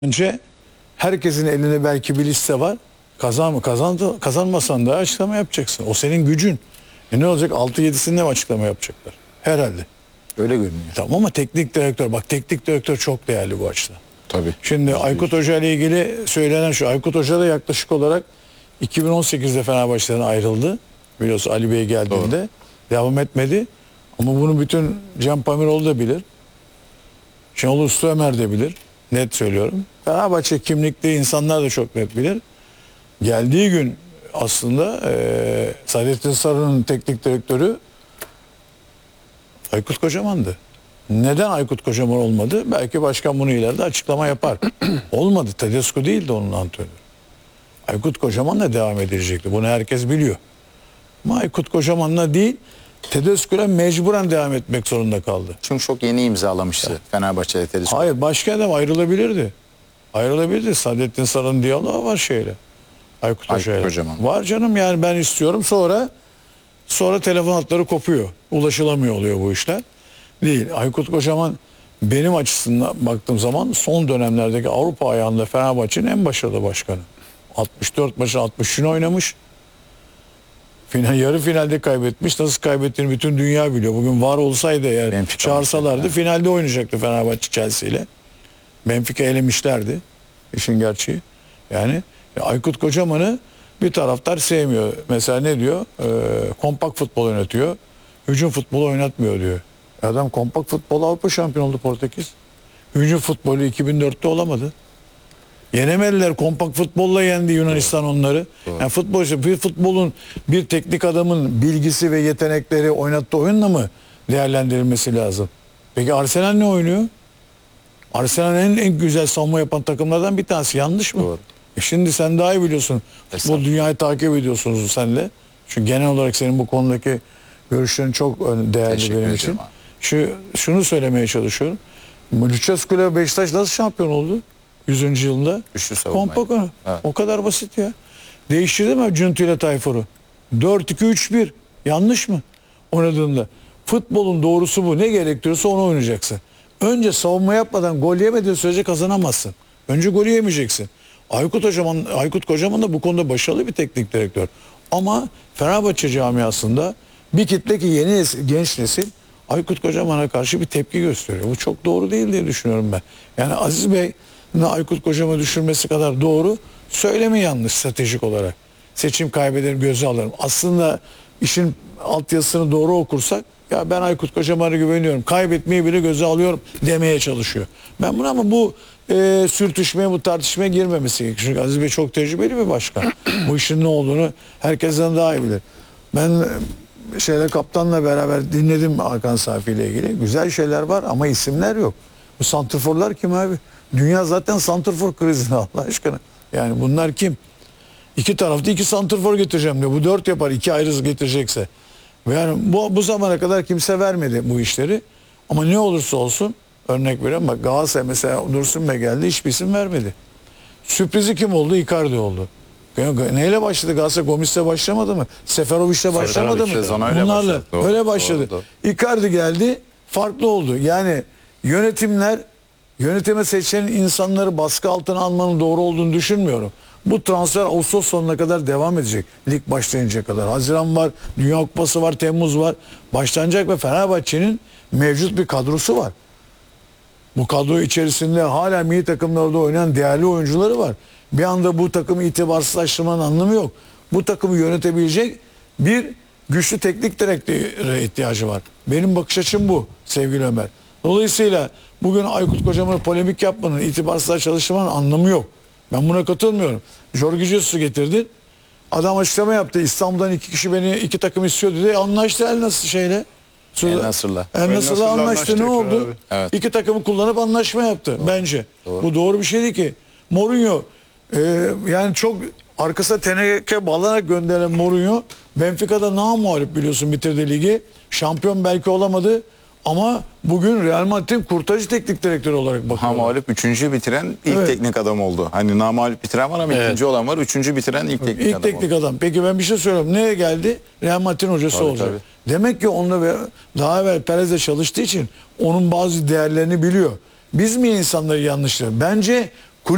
Önce herkesin elinde belki bir liste var. Kazanmasan da açıklama yapacaksın. O senin gücün. Ne olacak? 6-7'sinde mi açıklama yapacaklar? Herhalde. Öyle görünüyor. Tamam ama teknik direktör, bak teknik direktör çok değerli bu açıdan. Tabii. Şimdi Aykut Hoca ile ilgili söylenen şu. Aykut Hoca da yaklaşık olarak 2018'de Fenerbahçe'den ayrıldı. Biliyorsun Ali Bey geldiğinde. Doğru. Devam etmedi. Ama bunu bütün Cem Pamiroğlu da bilir. Şenol Usta Ömer de bilir. Net söylüyorum. Fenerbahçe kimlikli insanlar da çok net bilir. Geldiği gün aslında Saadettin Saran'ın teknik direktörü Aykut Kocaman'dı. Neden Aykut Kocaman olmadı? Belki başkan bunu ileride açıklama yapar. Olmadı. Tedesco değildi onun antrenörü. Aykut Kocaman'la devam edilecekti. Bunu herkes biliyor. Ama Aykut Kocaman'la değil, Tedesco'yla mecburen devam etmek zorunda kaldı. Çünkü çok yeni imzalamıştı Fenerbahçe'de Tedesco. Hayır, başka adam ayrılabilirdi. Ayrılabilirdi. Saadettin Saran'ın diyaloğu var şeyle. Aykut Hoca'yla. Var canım, yani ben istiyorum, sonra telefon hatları kopuyor. Ulaşılamıyor oluyor bu işler. Değil. Aykut Kocaman benim açısından baktığım zaman son dönemlerdeki Avrupa ayağında Fenerbahçe'nin en başarılı başkanı. 64 maçın 60'ını oynamış. Yarı finalde kaybetmiş. Nasıl kaybettiğini bütün dünya biliyor. Bugün var olsaydı eğer çağırsalardı finalde oynayacaktı Fenerbahçe Chelsea ile. Benfica elemişlerdi. İşin gerçeği. Yani Aykut Kocaman'ı bir taraftar sevmiyor. Mesela ne diyor? Kompakt futbol oynatıyor. Hücum futbolu oynatmıyor diyor. Adam kompakt futbol Avrupa şampiyonu oldu Portekiz. Hücum futbolu 2004'te olamadı. Yenemediler. Kompakt futbolla yendi Yunanistan onları. Doğru. Yani futbol, işte bir futbolun bir teknik adamın bilgisi ve yetenekleri oynattığı oyunla mı değerlendirilmesi lazım? Peki Arsenal ne oynuyor? Arsenal en güzel savunma yapan takımlardan bir tanesi. Yanlış mı? Doğru. Şimdi sen daha iyi biliyorsun. Futbol dünyayı takip ediyorsunuz senle. Çünkü genel olarak senin bu konudaki görüşlerin çok değerli benim için. Şunu söylemeye çalışıyorum. Lucescu ile Beşiktaş nasıl şampiyon oldu? 100. yılında. Kompakt. Evet. O kadar basit ya. Değiştirdi mi Cünti ile Tayfur'u? 4-2-3-1. Yanlış mı? Oynadığında. Futbolun doğrusu bu. Ne gerektiriyorsa onu oynayacaksın. Önce savunma yapmadan gol yemediğin sürece kazanamazsın. Önce golü yemeyeceksin. Aykut Kocaman da bu konuda başarılı bir teknik direktör. Ama Fenerbahçe camiasında bir kitle ki yeni genç nesil Aykut Kocaman'a karşı bir tepki gösteriyor. Bu çok doğru değil diye düşünüyorum ben. Yani Aziz Bey Aykut Kocaman'ı düşürmesi kadar doğru, söylemi yanlış stratejik olarak. Seçim kaybederim, göze alırım. Aslında işin altyazısını doğru okursak, ya ben Aykut Kocaman'a güveniyorum, kaybetmeyi bile göze alıyorum demeye çalışıyor. Ben bunu, ama bu sürtüşmeye, bu tartışmaya girmemesi gerekiyor. Çünkü Aziz Bey çok tecrübeli bir başkan. Bu işin ne olduğunu herkesten daha iyi bilir. Ben kaptanla beraber dinledim Hakan Safi ile ilgili. Güzel şeyler var ama isimler yok. Bu santrforlar kim abi? Dünya zaten santrfor krizinde Allah aşkına. Yani bunlar kim? İki tarafta 2 santrfor getireceğim diyor. Bu 4 yapar, 2 ayrı getirecekse. Yani bu zamana kadar kimse vermedi bu işleri. Ama ne olursa olsun, örnek veriyorum, bak Galatasaray mesela Dursun Bey geldi, hiçbir isim vermedi. Sürprizi kim oldu? Icardi oldu. Neyle başladı Galatasaray? Gomis'le başlamadı mı? Seferovic'le başlamadı mı? Bunlarla öyle başladı. Icardi geldi, farklı oldu. Yani yönetime seçen insanları baskı altına almanın doğru olduğunu düşünmüyorum. Bu transfer Ağustos sonuna kadar devam edecek. Lig başlayıncaya kadar. Haziran var, Dünya Kupası var, Temmuz var. Başlanacak ve Fenerbahçe'nin mevcut bir kadrosu var. Bu kadro içerisinde hala milli takımlarda oynayan değerli oyuncuları var. Bir anda bu takımı itibarsızlaştırmanın anlamı yok. Bu takımı yönetebilecek bir güçlü teknik direktöre ihtiyacı var. Benim bakış açım bu sevgili Ömer. Dolayısıyla bugün Aykut Kocaman'ı polemik yapmanın, itibarsızlığa çalışmanın anlamı yok. Ben buna katılmıyorum. Jorge Jesus'u getirdin. Adam açıklama yaptı. İstanbul'dan 2 kişi beni 2 takım istiyor dedi. Anlaştı El Nasır'la. El Nasır'la anlaştı. Ne oldu? Evet. 2 takımı kullanıp anlaşma yaptı. Doğru. Bence. Doğru. Bu doğru bir şey değil ki. Mourinho yani çok arkasına teneke bağlanarak gönderen Mourinho Benfica'da namağlup biliyorsun bitirdi ligi. Şampiyon belki olamadı. Ama bugün Real Madrid'in kurtarıcı teknik direktörü olarak bakıyorlar. Namağlup 3. bitiren ilk teknik adam oldu. Hani namağlup bitiren var ama ikinci olan var. 3. bitiren ilk teknik adam oldu. Peki ben bir şey söyleyeyim. Neye geldi? Real Madrid'in hocası olacak. Tabii. Demek ki onunla daha evvel Perez'le çalıştığı için onun bazı değerlerini biliyor. Biz mi insanları yanlışlar? Bence